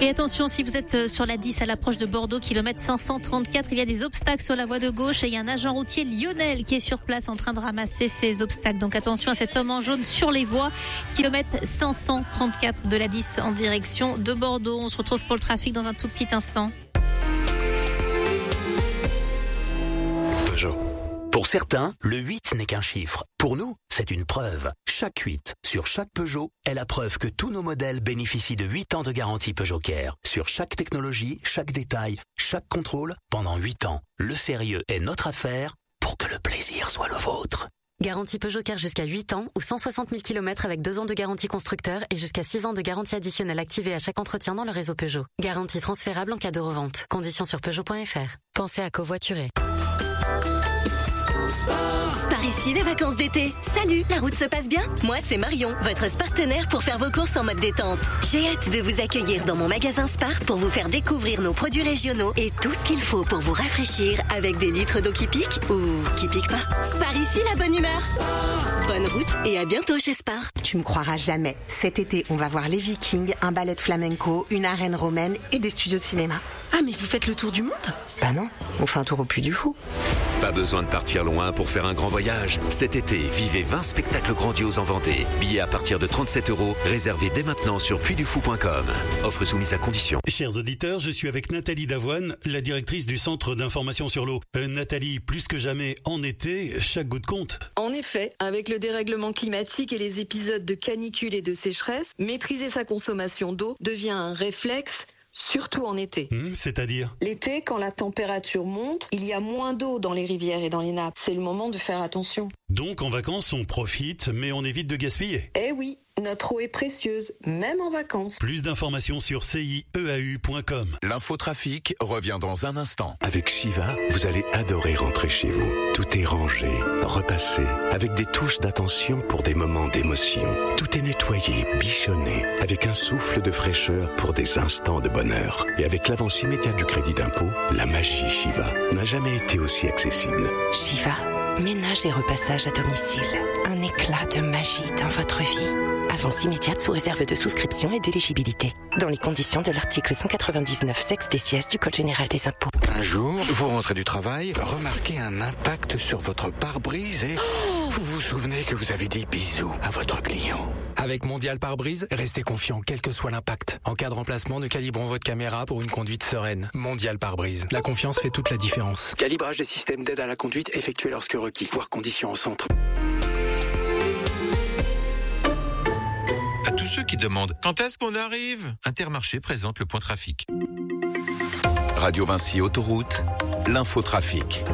Et attention, si vous êtes sur la 10 à l'approche de Bordeaux, kilomètre 534, il y a des obstacles sur la voie de gauche et il y a un agent routier Lionel qui est sur place en train de ramasser ces obstacles. Donc attention à cet homme en jaune sur les voies, kilomètre 534 de la 10 en direction de Bordeaux. On se retrouve pour le trafic dans un tout petit instant. Peugeot. Pour certains, le 8 n'est qu'un chiffre. Pour nous, c'est une preuve. Chaque 8 sur chaque Peugeot est la preuve que tous nos modèles bénéficient de 8 ans de garantie Peugeot Care. Sur chaque technologie, chaque détail, chaque contrôle, pendant 8 ans. Le sérieux est notre affaire pour que le plaisir soit le vôtre. Garantie Peugeot Care jusqu'à 8 ans ou 160 000 km avec 2 ans de garantie constructeur et jusqu'à 6 ans de garantie additionnelle activée à chaque entretien dans le réseau Peugeot. Garantie transférable en cas de revente. Conditions sur Peugeot.fr. Pensez à covoiturer. Par ici, les vacances d'été. Salut, la route se passe bien? Moi, c'est Marion, votre partenaire pour faire vos courses en mode détente. J'ai hâte de vous accueillir dans mon magasin Spar pour vous faire découvrir nos produits régionaux et tout ce qu'il faut pour vous rafraîchir avec des litres d'eau qui piquent ou qui piquent pas. Spar ici, la bonne humeur. Bonne route et à bientôt chez Spar. Tu me croiras jamais. Cet été, on va voir les Vikings, un ballet de flamenco, une arène romaine et des studios de cinéma. Ah, mais vous faites le tour du monde? Bah non, on fait un tour au Puy du Fou. Pas besoin de partir loin pour faire un grand voyage. Cet été, vivez 20 spectacles grandioses en Vendée. Billets à partir de 37 €, réservés dès maintenant sur puydufou.com. Offre soumise à condition. Chers auditeurs, je suis avec Nathalie Davoine, la directrice du Centre d'information sur l'eau. Nathalie, plus que jamais en été, chaque goutte compte. En effet, avec le dérèglement climatique et les épisodes de canicule et de sécheresse, maîtriser sa consommation d'eau devient un réflexe, surtout en été. C'est-à-dire? L'été, quand la température monte, il y a moins d'eau dans les rivières et dans les nappes. C'est le moment de faire attention. Donc en vacances, on profite, mais on évite de gaspiller. Eh oui, notre eau est précieuse, même en vacances. Plus d'informations sur CIEAU.com. L'infotrafic revient dans un instant. Avec Shiva, vous allez adorer rentrer chez vous. Tout est rangé, repassé, avec des touches d'attention pour des moments d'émotion. Tout est nettoyé, bichonné, avec un souffle de fraîcheur pour des instants de bonheur. Et avec l'avance immédiate du crédit d'impôt, la magie Shiva n'a jamais été aussi accessible. Shiva, ménage et repassage à domicile. Un éclat de magie dans votre vie. Avance immédiate sous réserve de souscription et d'éligibilité. Dans les conditions de l'article 199 sexe des sièges du Code général des impôts. Un jour, vous rentrez du travail, remarquez un impact sur votre pare-brise et vous vous souvenez que vous avez dit bisous à votre client. Avec Mondial Pare-Brise, restez confiant quel que soit l'impact. En cas de remplacement, nous calibrons votre caméra pour une conduite sereine. Mondial Pare-Brise. La confiance fait toute la différence. Calibrage des systèmes d'aide à la conduite effectué lorsque requis. Voir conditions au centre. À tous ceux qui demandent quand est-ce qu'on arrive, Intermarché présente le point trafic. Radio Vinci Autoroute, l'infotrafic.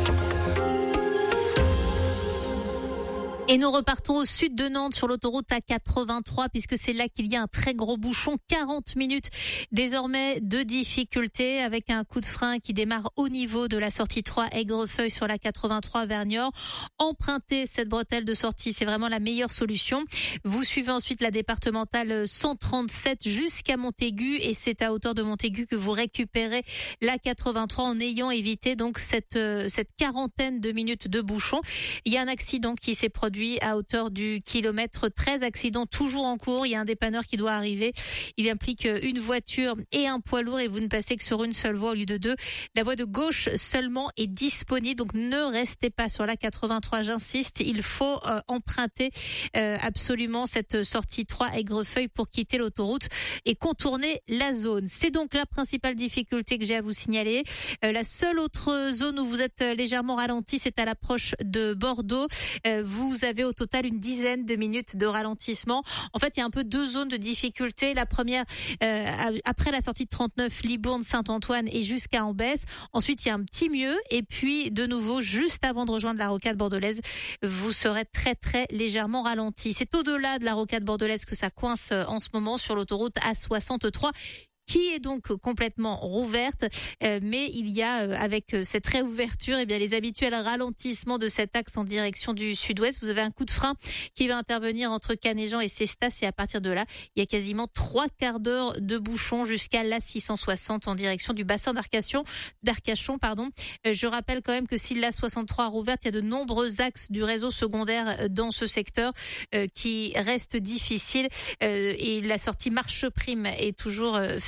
Et nous repartons au sud de Nantes sur l'autoroute A83 puisque c'est là qu'il y a un très gros bouchon. 40 minutes désormais de difficulté avec un coup de frein qui démarre au niveau de la sortie 3 Aigrefeuille sur la 83 vers Niort. Empruntez cette bretelle de sortie, c'est vraiment la meilleure solution. Vous suivez ensuite la départementale 137 jusqu'à Montaigu et c'est à hauteur de Montaigu que vous récupérez la 83 en ayant évité donc cette quarantaine de minutes de bouchon. Il y a un accident qui s'est produit à hauteur du kilomètre 13, accident toujours en cours, il y a un dépanneur qui doit arriver, il implique une voiture et un poids lourd et vous ne passez que sur une seule voie au lieu de deux. La voie de gauche seulement est disponible, donc ne restez pas sur la 83, j'insiste, il faut emprunter absolument cette sortie 3 Aigrefeuille pour quitter l'autoroute et contourner la zone. C'est donc la principale difficulté que j'ai à vous signaler. La seule autre zone où vous êtes légèrement ralenti, c'est à l'approche de Bordeaux. Vous avez au total une dizaine de minutes de ralentissement. En fait, il y a un peu deux zones de difficulté. La première, après la sortie de 39, Libourne-Saint-Antoine et jusqu'à Ambès. Ensuite, il y a un petit mieux. Et puis, de nouveau, juste avant de rejoindre la rocade bordelaise, vous serez très, très légèrement ralenti. C'est au-delà de la rocade bordelaise que ça coince en ce moment sur l'autoroute A63. Qui est donc complètement rouverte, mais il y a avec cette réouverture, eh bien les habituels ralentissements de cet axe en direction du sud-ouest. Vous avez un coup de frein qui va intervenir entre Canéjan et Cestas et à partir de là, il y a quasiment 3 quarts d'heure de bouchon jusqu'à la 660 en direction du bassin d'Arcachon. Je rappelle quand même que si la 63 rouverte, il y a de nombreux axes du réseau secondaire dans ce secteur qui restent difficiles et la sortie Marche Prime est toujours fermée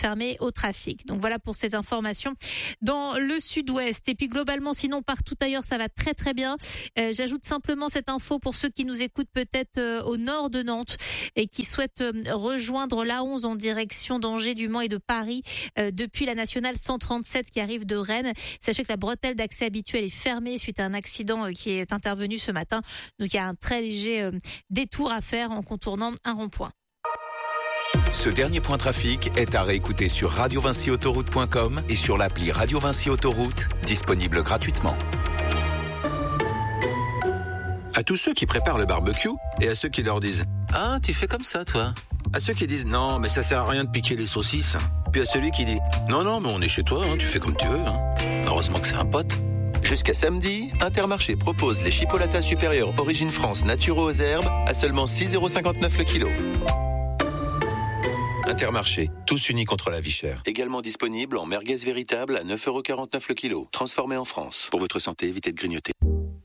fermés au trafic. Donc voilà pour ces informations dans le sud-ouest. Et puis globalement, sinon partout ailleurs, ça va très très bien. J'ajoute simplement cette info pour ceux qui nous écoutent peut-être au nord de Nantes et qui souhaitent rejoindre l'A11 en direction d'Angers, du Mans et de Paris depuis la nationale 137 qui arrive de Rennes. Sachez que la bretelle d'accès habituelle est fermée suite à un accident qui est intervenu ce matin. Donc il y a un très léger détour à faire en contournant un rond-point. Ce dernier point trafic est à réécouter sur radiovincyautoroute.com et sur l'appli Radio Vinci Autoroute, disponible gratuitement. À tous ceux qui préparent le barbecue et à ceux qui leur disent « Ah, tu fais comme ça, toi ?» À ceux qui disent « Non, mais ça sert à rien de piquer les saucisses ». Puis à celui qui dit « Non, mais on est chez toi, tu fais comme tu veux. Heureusement que c'est un pote. » Jusqu'à samedi, Intermarché propose les chipolatas supérieurs Origine France naturaux aux herbes à seulement 6,59€ le kilo. Intermarché, tous unis contre la vie chère. Également disponible en merguez véritable à 9,49€ le kilo. Transformé en France. Pour votre santé, évitez de grignoter.